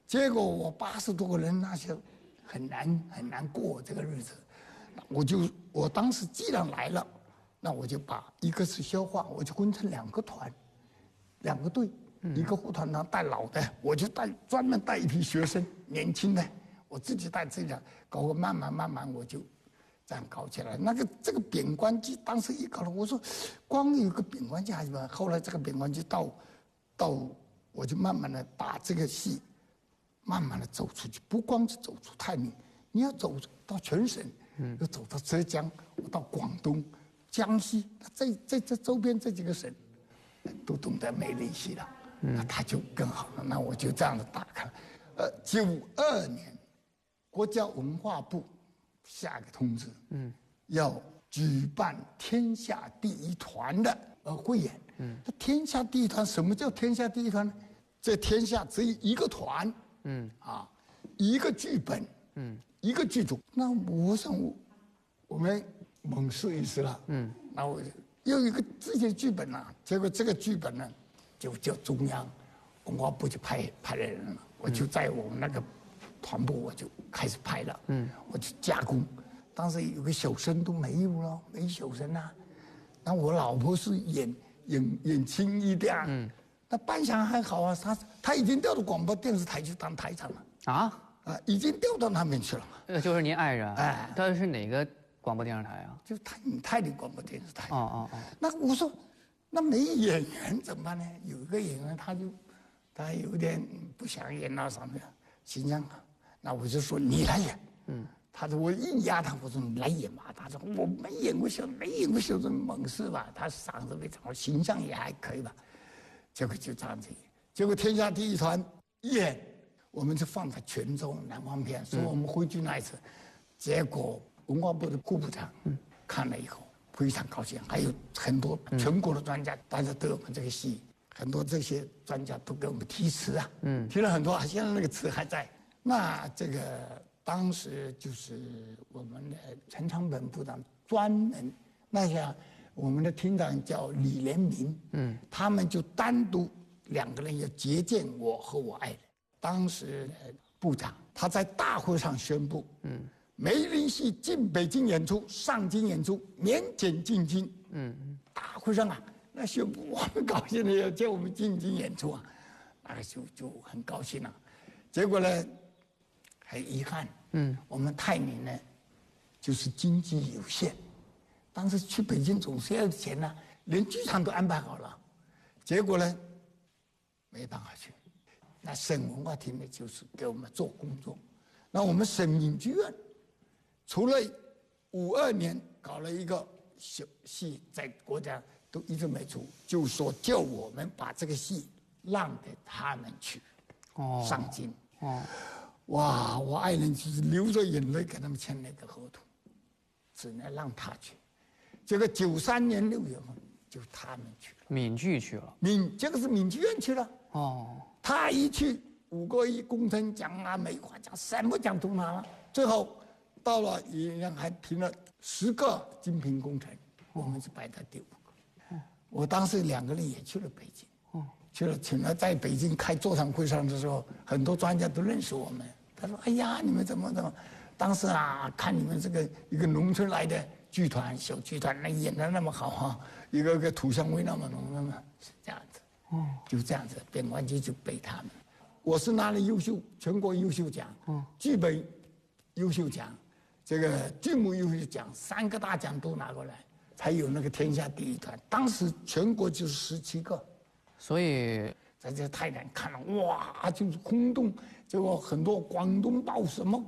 结果我80多个人，那些很难过这个日子。我当时既然来了，那我就把一个是消化，我就分成2个团，2个队，一个护团长带老的，我就专门带一批学生，年轻的，我自己带这样，搞个慢慢我就这样搞起来。这个扁关机当时一搞了，我说光有个扁关机还是吧，后来这个扁关机到我就慢慢的把这个戏慢慢的走出去，不光是走出太平，你要走到全省，要走到浙江，到广东、江西，这周边这几个省都懂得梅林戏了，那他就更好了。那我就这样子打开。92年，国家文化部下个通知，要举办天下第一团的汇演。那天下第一团，什么叫天下第一团呢？这天下只有一个团，一个剧本，一个剧组。那我想我们猛试一试了，那我又有一个自己的剧本啊，结果这个剧本呢，就叫中央文化部就派了人了，我就在我们那个团部我就开始拍了，我就加工。当时有个小生都没有了，没小生啊。那我老婆是演青衣的啊，那扮相还好啊，他已经调到广播电视台去当台长了已经调到那边去了。 就是您爱人，他是哪个广播电视台啊？ 就是泰林广播电视台。 哦。 那我说，那没演员怎么办呢？有一个演员他有点不想演那什么的形象，那我就说你来演。他说我硬压他，我说你来演吧。他说我没演过小生，猛士吧，他嗓子非常好，形象也还可以吧。结果就这样子演，结果天下第一团演，我们就放在泉州南方片，说我们回去那一次，结果文化部的顾部长看了以后非常高兴，还有很多全国的专家，大家对我们这个戏，很多这些专家都给我们提词啊，提了很多，现在那个词还在。那这个当时就是我们的陈长本部长专门，那下我们的厅长叫李连明，他们就单独2个人要接见我和我爱人。当时部长他在大会上宣布，梅林戏进北京演出，上京演出，免检进京。大会上啊，那宣布我们高兴的要叫我们进京演出啊，那个就很高兴了。结果呢，很遗憾，我们泰宁呢，就是经济有限，当时去北京总是要钱呢，连剧场都安排好了，结果呢，没办法去。那省文化厅呢，就是给我们做工作。那我们省影剧院，除了52年搞了一个小戏，在国家都一直没出，就说叫我们把这个戏让给他们去，上京。哇！我爱人就是流着眼泪给他们签了一个合同，只能让他去。结果93年6月份就他们去了， 闽剧去了， 这个是闽剧院去了。他一去5个亿工程奖啊、美化奖，什么奖都拿了。最后到了也还评了10个精品工程，我们是排在第5个。我当时2个人也去了北京，去了请了在北京开座谈会上的时候，很多专家都认识我们。他说：“哎呀，你们怎么？当时啊，看你们这个一个农村来的剧团，小剧团，那演得那么好啊，一个土香味那么浓，那么是这样子。就这样子，扁关机就被他们。我是拿了全国优秀奖，剧本优秀奖，这个剧目优秀奖，3个大奖都拿过来，才有那个天下第一团。当时全国就是17个， 所以在这泰南看了，哇，就是轰动，结果很多广东报什么